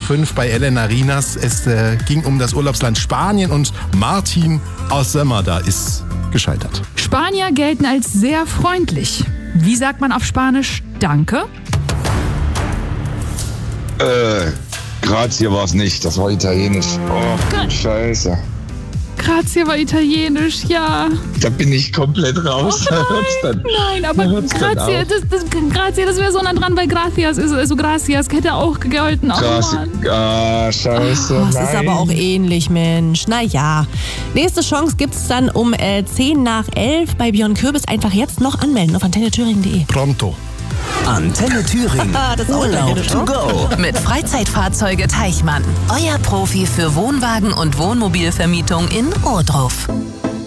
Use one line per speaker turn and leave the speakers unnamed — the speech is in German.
5 bei Elena Rinas. Es ging um das Urlaubsland Spanien und Martin aus Sömmerda ist gescheitert.
Spanier gelten als sehr freundlich. Wie sagt man auf Spanisch Danke?
Grazie war es nicht, das war italienisch. Oh, scheiße.
Grazie war italienisch, ja.
Da bin ich komplett raus.
Nein, aber Grazie, Grazie, das wäre so nah dran, weil Gracias ist, also Gracias hätte auch gegolten.
Scheiße.
Das ist aber auch ähnlich, Mensch. Naja. Nächste Chance gibt's dann um 10 nach 11 bei Björn Kürbis. Einfach jetzt noch anmelden auf antennethüringen.de.
Pronto.
Antenne Thüringen. Urlaub to go.
Mit Freizeitfahrzeuge Teichmann. Euer Profi für Wohnwagen und Wohnmobilvermietung in Ohrdruf.